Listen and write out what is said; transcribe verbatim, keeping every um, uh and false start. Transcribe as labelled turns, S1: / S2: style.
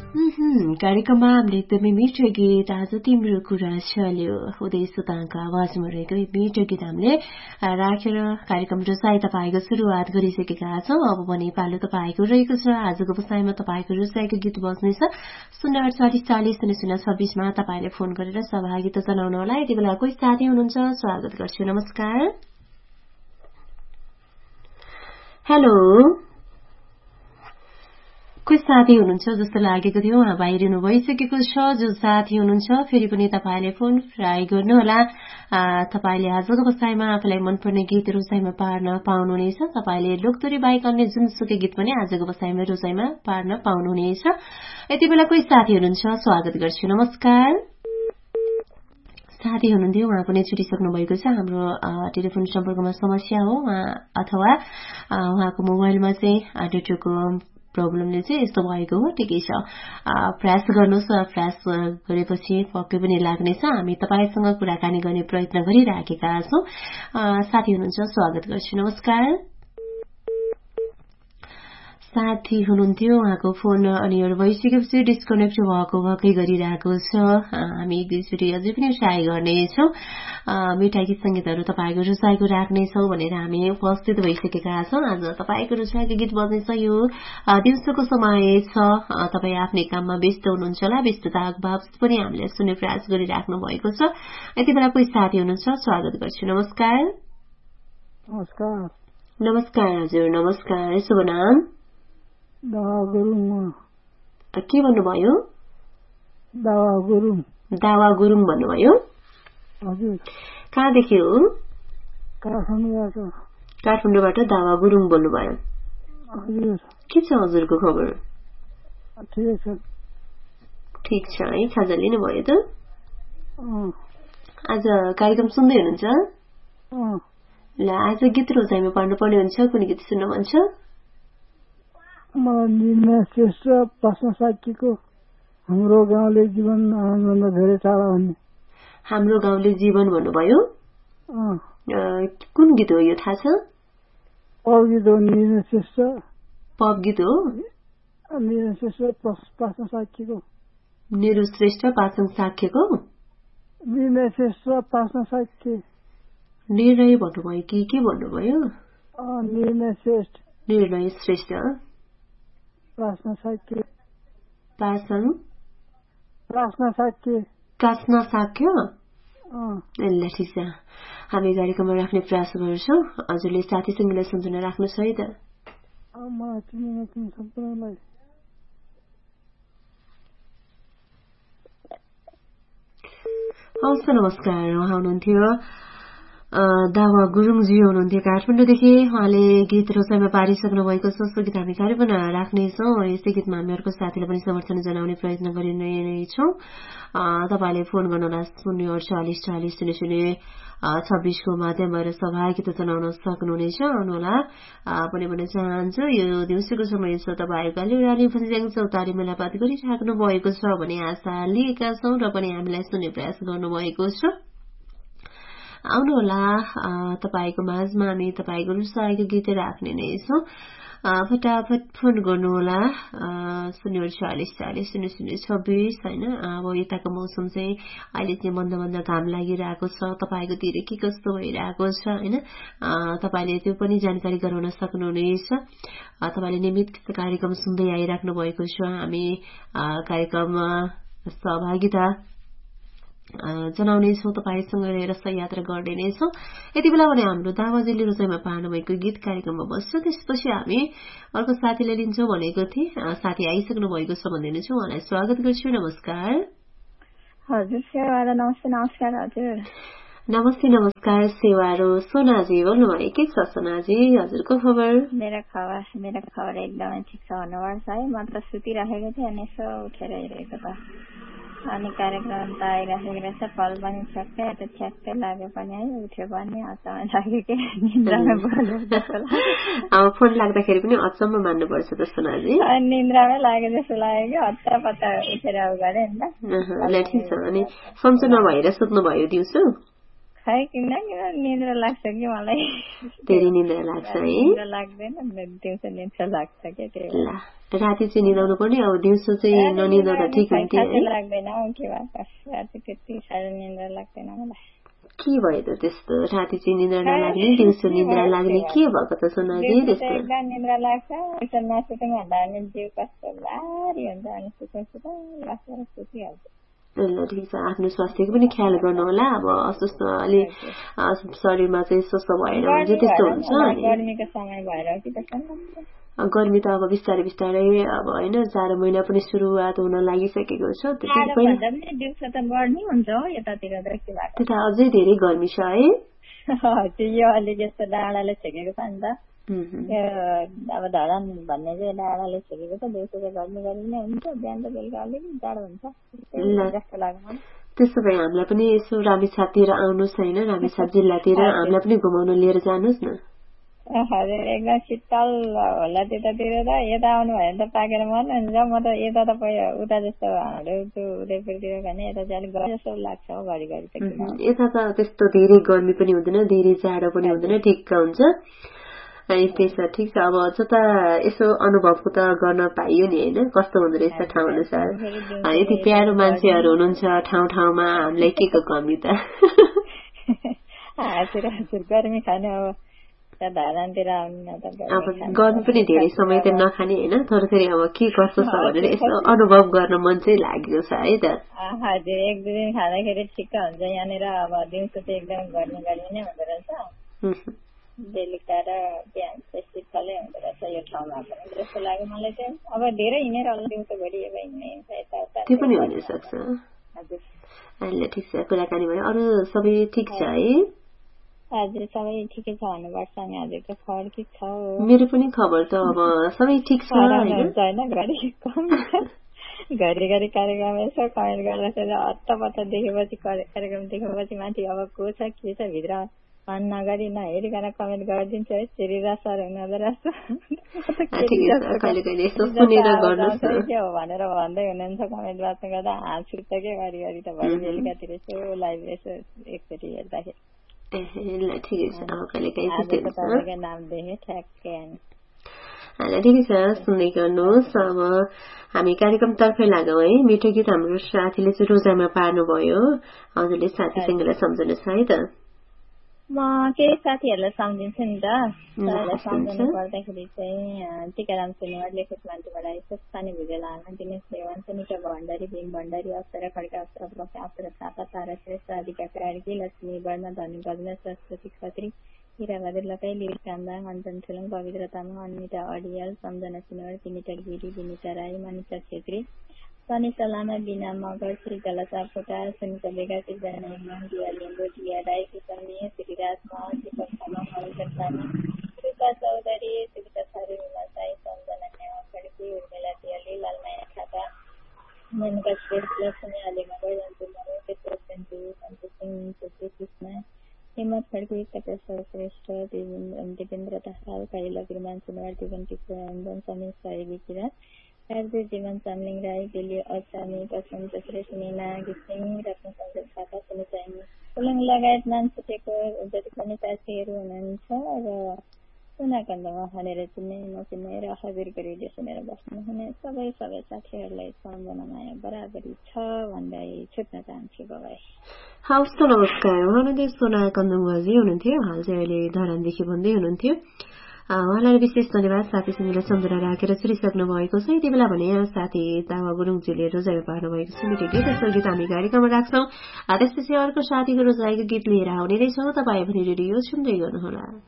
S1: कार्यक्रममा हामीले एकदमै मिठो गीत आज तिम्रो कुरा चल्यो उदय सुताङको आवाजमा रहेको मिठो गीत हामीले राखेर कार्यक्रम रोसाई तपाईँको सुरुवात गरिसकेका छौँ। अब भने पालो तपाईँको रहेको छ। आजको बसाइमा तपाईँको रोसाईको गीत बज्नेछ। शून्य अडचालिस चालिस शून्य शून्य छब्बिसमा तपाईँले फोन गरेर सहभागिता जनाउनु होला। यति बेला कोही साथी हुनुहुन्छ, स्वागत गर्छु। नमस्कार। हेलो, कोही साथी हुनुहुन्छ जस्तो लागेको थियो, उहाँ बाहिरिनु भइसकेको छ। जो साथी हुनुहुन्छ फेरि पनि तपाईँले फोन ट्राई गर्नुहोला। तपाईँले आजको बसाइमा आफूलाई मनपर्ने गीत रोजाइमा पार्न पाउनुहुनेछ। तपाईँले लोकदोरी बाहेक अन्य जुनसुकै गीत पनि आजको बसाइमा रोजाइमा पार्न पाउनुहुनेछ। यति बेला कोही साथी हुनुहुन्छ, स्वागत गर्छु। नमस्कार। साथी हुनुहुन्थ्यो, उहाँ पनि छुटिसक्नु भएको छ। हाम्रो टेलिफोन सम्पर्कमा समस्या हो अथवा उहाँको मोबाइलमा चाहिँ नेटवर्कको प्रब्लमले चाहिँ यस्तो भएको हो। ठिकै छ, प्रयास गर्नुहोस्। प्रयास गरेपछि पक्कै पनि लाग्नेछ। हामी तपाईँसँग कुराकानी गर्ने प्रयत्न गरिराखेका छौँ। साथी हुनुहुन्छ, स्वागत गर्छु। नमस्कार। साथी हुनुहुन्थ्यो, उहाँको फोन अनियर भइसकेपछि डिस्कनेक्ट भएको भएकै गरिरहेको छ। हामी एक दुईचोटि अझै पनि ट्राई गर्नेछौँ। मिठाई गीत सङ्गीतहरू तपाईँको रुचाइको राख्नेछौँ भनेर हामी उपस्थित भइसकेका छौँ। आज तपाईँको रुचाइको गीत बज्नेछ। यो दिउँसोको समय छ, तपाईँ आफ्नै काममा व्यस्त हुनुहुन्छ होला। व्यस्तता बावजुद पनि हामीले सुन्ने प्रयास गरिराख्नु भएको छ। यति बेला कोही साथी हुनुहुन्छ, स्वागत गर्छु। नमस्कार।
S2: नमस्कार।
S1: नमस्कार हजुर, नमस्कार। शुभ नाम?
S2: दावा गुरुङ।
S1: के भन्नुभयो?
S2: दावा गुरुङ।
S1: दावा गुरुङ भन्नुभयो?
S2: हजुर।
S1: कहाँदेखि हो?
S2: काठमाडौँबाट।
S1: काठमाडौँबाट दावा गुरुङ बोल्नुभयो?
S2: हजुर।
S1: के छ हजुरको खबर?
S2: ठिक छ।
S1: ठिक छ है। खाजा लिनुभयो त? आज कार्यक्रम सुन्दै हुनुहुन्छ? ल, आज गीत रोजाइमा पार्नु पर्ने हुन्छ। कुनै गीत सुन्न मन छ?
S2: मलाई निर्णय श्रेष्ठ प्रश्न साक्षीको हाम्रो गाउँले जीवन आनन्द धेरै टाढा भन्ने।
S1: हाम्रो गाउँले जीवन भन्नुभयो? कुन गीत हो यो, थाहा छ?
S2: पप गीत हो। निर्णय श्रेष्ठ
S1: पप गीत हो।
S2: निर्णय श्रेष्ठ पासन साक्षीको।
S1: निरु श्रेष्ठ पासन साक्यको?
S2: निर्णय श्रेष्ठ पासन साक्षी।
S1: निर्णय भन्नुभयो कि के भन्नुभयो?
S2: निर्णय श्रेष्ठ।
S1: निर्णय श्रेष्ठ
S2: प्रार्थना साक्य।
S1: पासन
S2: प्रार्थना साक्य।
S1: प्रार्थना साक्य। ल, ठिक छ। हामी कार्यक्रममा राख्ने प्रयास गर्छौँ। हजुरले साथीसँगलाई सम्झना राख्नुहोस् है त। हवस्, नमस्कार। उहाँ हुनुहुन्थ्यो दावा गुरुङजी हुनुहुन्थ्यो काठमाडौँदेखि। उहाँले गीत रोजाइमा पारिसक्नु भएको छ। सो गीत हामी कार्यक्रममा राख्नेछौँ। यसै गीतमा हामी अर्को साथीलाई पनि समर्थन जनाउने प्रयत्न गरिरहेछौँ। तपाईँले फोन गर्नुहोला शून्य अडचालिस चालिस शून्य शून्य छब्बिसको माध्यमबाट सहभागिता जनाउन सक्नुहुनेछ। आउनुहोला पनि भन्न चाहन्छु। यो दिउँसोको समय छ, तपाईँहरूको अलिउराली फन्ज्याङ चौतारी मेलापात गरिराख्नु भएको छ भने आशा लिएका छौँ र पनि हामीलाई सुन्ने प्रयास गर्नुभएको छ। आउनुहोला, तपाईँको माझमा हामी तपाईँको रुचाएको गीत राख्ने नै छौँ। फटाफट फोन गर्नुहोला शून्य अडचालिस चालिस शून्य शून्य छब्बिस। होइन, अब यताको मौसम चाहिँ अहिले चाहिँ मन्द मन्द घाम लागिरहेको छ। तपाईँकोतिर के कस्तो भइरहेको छ, होइन, तपाईँले त्यो पनि जानकारी गराउन सक्नुहुनेछ। तपाईँले नियमित कार्यक्रम सुन्दै आइराख्नु भएको छ। हामी कार्यक्रममा सहभागिता जनाउनेछौँ, तपाईँसँग रहेर सहयात्रा गर्ने नै छौँ। यति बेला भने हाम्रो दावाजीले रोजाइमा पार्नुभएको गीत कार्यक्रममा बस्छ। त्यसपछि हामी अर्को साथीलाई लिन्छौँ भनेको थिएँ। साथी आइसक्नु भएको छ भनिदिनु छु। उहाँलाई स्वागत गर्छु। नमस्कार।
S3: हजुर सेवारो। नमस्ते। नमस्कार हजुर।
S1: नमस्ते नमस्कार। सेवारो सोनाजी बोल्नुभयो? के छ सोनाजी, हजुरको खबर?
S3: मेरो खबर मेरो खबर एकदमै ठिक छ भन्नुपर्छ है। म त सुतिराखेको थिएँ अनि यसो उठेर हेरेको त, अनि कार्यक्रम त आइराखेको रहेछ। कल पनि ठ्याक्कै त ठ्याक्कै लाग्यो पनि है, उठ्यो पनि अचम्म लाग्यो कि निन्द्रामै बोल्यो जस्तो लाग्यो।
S1: अब फोन लाग्दाखेरि पनि अचम्म मान्नुपर्छ त सोनाजी।
S3: निन्द्रामै लाग्यो जस्तो लाग्यो कि हत्ता पत्ता उठेर गरे नि त।
S1: ल, ठिक छ। अनि सन्चो नभएर सुत्नु भयो दिउँसो?
S3: खै किन किन निन्द्रा लाग्छ कि मलाई।
S1: धेरै निन्द्रा लाग्छ है?
S3: निन्द्रा लाग्दैन, दिउँसो निन्द्रा लाग्छ कि।
S1: ल, राति चाहिँ निदाउनु पर्ने अब दिउँसो चाहिँ ननिदाउँदा ठिक हुन्थ्यो है
S3: लाग्दैन के भएको राति त्यति साह्रो निद्रा लाग्दैन मलाई
S1: के भयो त त्यस्तो राति चाहिँ निद्रा नलाग्ने दिउँसो निद्रा लाग्ने के भएको त सोनाली त्यस्तो
S3: एकदम निद्रा लाग्छ एकछिन नसुतौँ भन्दा अनि जिउ कस्तो भारी हुन्छ अनि सुतौँ सुतौँ लाग्छ सुतिहाल्छ
S1: ल ठिक छ आफ्नो स्वास्थ्यको पनि ख्याल गर्नु होला अब अस्वस्थ अलि शरीरमा चाहिँ स्वस्थ भएर हुन्छ त्यस्तो हुन्छ
S3: गर्मीको समय भएर कि त
S1: गर्मी त अब बिस्तारै बिस्तारै अब होइन जाडो महिना पनि सुरुवात हुन लागिसकेको छ
S3: दिउँसो त बढ्ने हुन्छ हो यतातिर
S1: त्यता अझै धेरै गर्मी छ है
S3: यो अलिक यस्तो डाँडाले छेकेको छ नि त अब धरान भन्ने चाहिँ डाँडाले छेकेको छ दिउँसो चाहिँ गर्मी गर्मी नै हुन्छ बिहान त बेलुका अलिक जाडो हुन्छ जस्तो लाग्छ
S1: त्यसो भए हामीलाई पनि यसो रामेछापतिर आउनुहोस् होइन रामेछाप जिल्लातिर हामीलाई पनि घुमाउन लिएर जानुहोस् न
S3: हजुर एकदम शीतल होला त्यतातिर त यता आउनु भयो भने त पाकेर मर्नुहुन्छ म त यता त उता जस्तो हाम्रो त्यो उदयपुरतिर भने यता चाहिँ अलिक गरम जस्तो लाग्छ हो घरिघरि त
S1: यता त त्यस्तो धेरै गर्मी पनि हुँदैन धेरै जाडो पनि हुँदैन ठिक्क हुन्छ अनि त्यही छ ठिक छ अब जता यसो अनुभवको त गर्न पाइयो नि होइन कस्तो हुँदो रहेछ ठाउँ अनुसार यति प्यारो मान्छेहरू हुनुहुन्छ ठाउँ ठाउँमा हामीलाई के को कमी त
S3: हजुर हजुर गर्मी खाने अब
S1: अब गर्नु पनि धेरै समय त नखाने होइन थोरै थोरै अब के कस्तो छ भनेर यसो अनुभव गर्न मन चाहिँ लागेको छ है त
S3: हजुर एक दुई दिन खाँदाखेरि ठिक्क हुन्छ यहाँनिर अब दिउँसो चाहिँ एकदम गर्मी गर्मी नै हुँदो रहेछ बेलुका र बिहान चाहिँ शीतलै हुँदो रहेछ यो ठाउँमा पनि जस्तो लाग्यो मलाई चाहिँ अब धेरै हिँडेर होला दिउँसोभरि अब हिँड्ने यताउता
S1: त्यो पनि हुनसक्छ
S3: हजुर
S1: अहिले ठिक छ कुराकानी भयो अरू सबै ठिक छ है
S3: हजुर सबै ठिकै छ भन्नुपर्छ अनि हजुरको खबर के छ
S1: मेरो पनि खबर त अब सबै ठिक छ
S3: होइन घरि घरि कार्यक्रम यसो कमेन्ट गर्दाखेरि हत्तपत्त देखेपछि कार्यक्रम देखेपछि माथि अब को छ के छ भित्र भन् नगरी नहेरिकन कमेन्ट गरिदिन्छु है श्रीरा सर हुनुहुँदो रहेछ के हो भनेर भन्दै हुनुहुन्छ कमेन्ट वाच्नु गर्दा हाँस उठ्छ के घरि घरि त भरि बेलुकातिर यसो लाइभ यसो एकचोटि हेर्दाखेरि
S1: ठिकै छ सुन्दै गर्नुहोस् अब हामी कार्यक्रम तर्फै लागौँ है मिठो गीत हाम्रो साथीले चाहिँ रोजामा पार्नुभयो हजुरले साथीसँगलाई सम्झनुहोस् है त
S3: म केही साथीहरूलाई सम्झिन्छु नि त सम्झनु पर्दाखेरि चाहिँ टिकाराम सुनिवार लेखक मान्छेबाट आएको सानी भुजेल आमा दिनेश देवान सुनिता भण्डारी भीम भण्डारी अप्सरा खड्का अप्सरा बक्सा अप्सरा थापा तारा श्रेष्ठ राधिका कार्की लक्ष्मी वर्मा धनु गगना सरस्वती खत्री हिराबहादुर लकाई लिर कामदाङ अञ्जन थुलुङ पवित्र तामाङ अनिता अडियाल सम्झना सुनिवार विनिता गिरी विनिता राई मनिषा छेत्री सनिता लामा बिना मगर श्रीकला सापकोटा सुनिता बेगा सिर्जना दिया लिम्बू दिया राई किसन्ने श्रीराज महल दीपक तामाङ मनिषा सानी सुता चौधरी सुविता थारू उमा साई सम्झना नेवा खड्की उर्मिला दियाली लालमाया खाता मेनका श्रेष्ठ लक्ष्मी आली मगर जन्तु मरो पेत्र सेन्टु सन्तु सिंह सुश्री कृष्ण हिम्मत खड्की कपेश्वर श्रेष्ठ दिपेन्द्र दाहाल काइला गिरमान सुनवार दिवन किशोर समीर साई किरा अर्जुन जीवन चामलिङ राई दिल्ली अचामी पश्चिम चक्रे सुनिना घिसिङ रत्न सञ्जय थापा सुनिता फुलुङ लगायत नाम छुटेको जति पनि साथीहरू हुनुहुन्छ र सुनाकन्दमा हालेर चिन्ने नचिन्ने र हजुरको रेडियो सुनेर बस्नुहुने सबै सबै साथीहरूलाई सम्झनामा बराबरी छ भन्दै छुट्न चाहन्छु बाबाई
S1: हवस् त नमस्कार उहाँले सुनाकन्दमजी हुनुहुन्थ्यो हाल चाहिँ अहिले धरानदेखि भन्दै हुनुहुन्थ्यो उहाँलाई विशेष धन्यवाद साथीसँगलाई सम्झना राखेर सुनिसक्नु भएको छ यति बेला भने यहाँ साथी दावा गुरुङजीले रोजाइमा पार्नु भएको छ मिठो गीत यसो गीत हामी कार्यक्रममा राख्छौँ त्यसपछि अर्को साथीको रोजाइको गीत लिएर आउने नै छौँ तपाईँ पनि रेडियो सुन्दै गर्नुहोला।